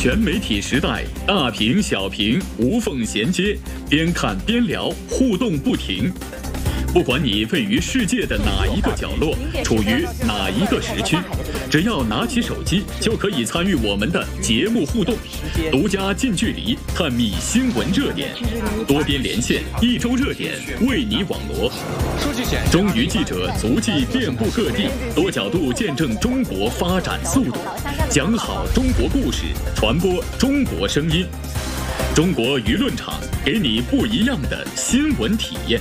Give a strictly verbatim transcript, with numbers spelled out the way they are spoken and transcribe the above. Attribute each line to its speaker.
Speaker 1: 全媒体时代，大屏小屏无缝衔接，边看边聊，互动不停。不管你位于世界的哪一个角落，处于哪一个时区，只要拿起手机，就可以参与我们的节目互动，独家近距离探秘新闻热点，多边连线，一周热点为你网罗。中娱记者足迹遍布各地，多角度见证中国发展速度，讲好中国故事，传播中国声音。中国舆论场，给你不一样的新闻体验。